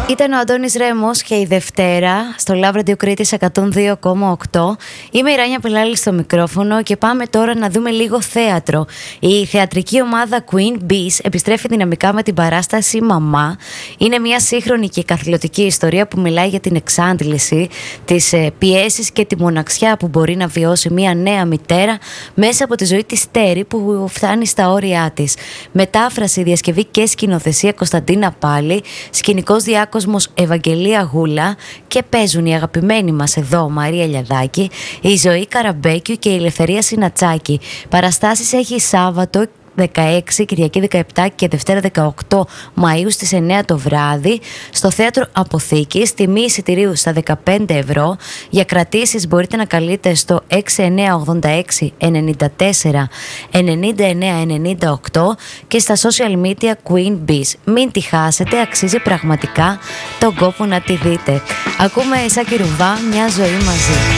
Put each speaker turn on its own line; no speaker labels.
Ήταν ο Αντώνης Ρέμος και η Δευτέρα στο Love Radio Κρήτης 102,8. Είμαι η Ράνια Πελάλη στο μικρόφωνο και πάμε τώρα να δούμε λίγο θέατρο. Η θεατρική ομάδα Queen Bees επιστρέφει δυναμικά με την παράσταση «Μαμά». Είναι μια σύγχρονη και καθηλωτική ιστορία που μιλάει για την εξάντληση, τις πιέσεις και τη μοναξιά που μπορεί να βιώσει μια νέα μητέρα μέσα από τη ζωή της Τέρι που φτάνει στα όρια της. Μετάφραση, διασκευή και σκηνοθεσία Κωνσταντίνα Πάλη, σκηνικός διάκοσμος Ευαγγελία Γούλα και παίζουν οι αγαπημένοι μας εδώ Μαρία Λιαδάκη, η Ζωή Καραμπέκιου και η Ελευθερία Συνατσάκη. Παραστάσεις έχει Σάββατο 16, Κυριακή 17 και Δευτέρα 18 Μαΐου στις 9 το βράδυ στο Θέατρο Αποθήκης. Τιμή εισιτηρίου στα 15 ευρώ. Για κρατήσεις μπορείτε να καλείτε στο 6986 94 99 98 και στα social media Queen Bees. Μην τη χάσετε, αξίζει πραγματικά τον κόπο να τη δείτε. Ακούμε Σάκη Ρουβά, «Μια ζωή μαζί».